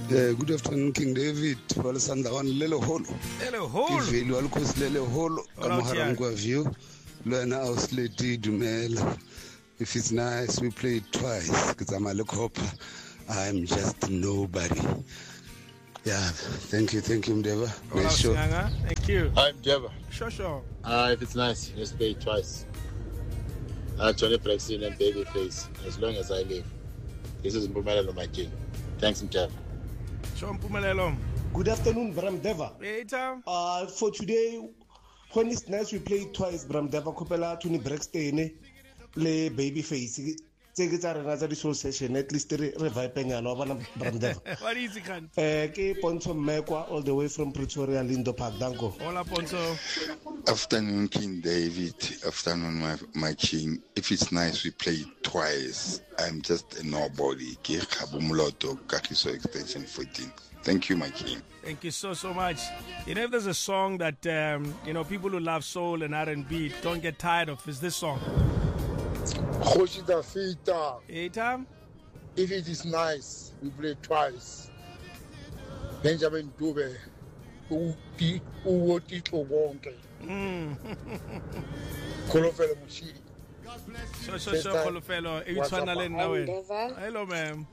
Good afternoon, King David. Wala sanda wan lele holo. Lele holo. Kivili wala kus lele holo. Kamuharam kwa view. Luena ausleti dumela. If it's nice, we play it twice. Because I'm a look hope. I'm just nobody. Yeah, thank you, Mdeva. Nice show. Thank you. I'm Deva. Sure. If it's nice, just play it twice. Johnny Braxton and Babyface. As long as I live. This is Mpumelelo, my king. Thanks, Mdeva. Sure, Mpumelelo. Good afternoon, Bram Deva. Later. For today, when it's nice, we play it twice. Bram Deva, Kopela, Tony Braxton, le Babyface. Take it out another soul session. At least reviving and over Bram Deva. What is it? Ke Poncho Mekwa, all the way from Pretoria, Lindo Park. Danko. Hola, Poncho. Afternoon, King David. Afternoon, my king. If it's nice, we play it twice. I'm just a nobody. Ke Kabumuloto, Kakiso Extension 14. Thank you, my king. Thank you so much. You know, if there's a song that people who love soul and R&B don't get tired of, is this song. Eta? If it is nice, we play twice. Benjamin Dube, Uwotito Wonke. Kolofelo Mushiri. So, Kolofelo. Hello, ma'am.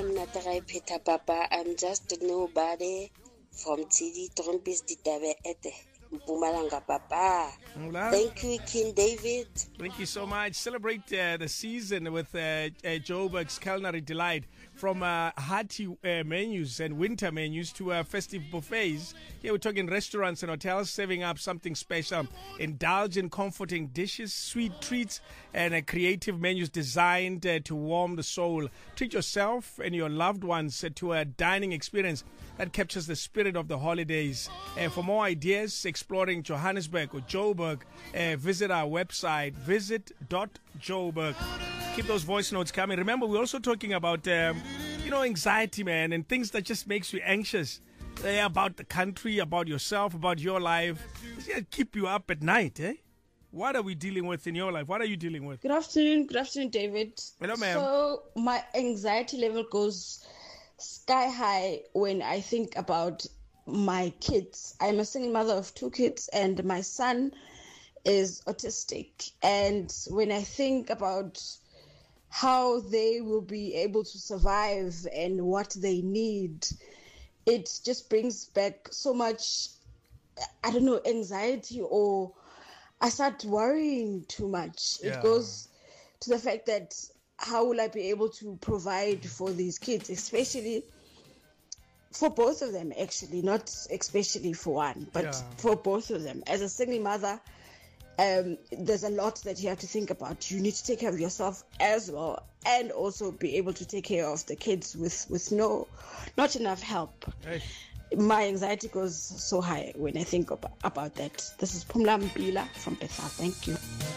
Papa. I'm just nobody from TD Trumpis Ditabe Ete. Mpumalanga Papa. Thank you, King David. Thank you so much. Celebrate the season with Joburg's Culinary Delight. From hearty menus and winter menus to festive buffets. Here we're talking restaurants and hotels serving up something special. Indulge in comforting dishes, sweet treats, and creative menus designed to warm the soul. Treat yourself and your loved ones to a dining experience that captures the spirit of the holidays. For more ideas exploring Johannesburg or Joburg, visit our website, visit.joburg. Keep those voice notes coming. Remember, we're also talking about, anxiety, man, and things that just makes you anxious about the country, about yourself, about your life. It's keep you up at night, eh? What are we dealing with in your life? What are you dealing with? Good afternoon, David. Hello, ma'am. So my anxiety level goes sky high when I think about my kids. I'm a single mother of 2 kids, and my son is autistic. And when I think about how they will be able to survive and what they need, it just brings back so much, anxiety, or I start worrying too much. Yeah. It goes to the fact that how will I be able to provide for these kids, especially for both of them, actually, not especially for one, but for both of them. As a single mother, there's a lot that you have to think about. You need to take care of yourself as well, and also be able to take care of the kids with not enough help. Hey. My anxiety goes so high when I think about that. This is Pumla Mpila from Bethel. Thank you.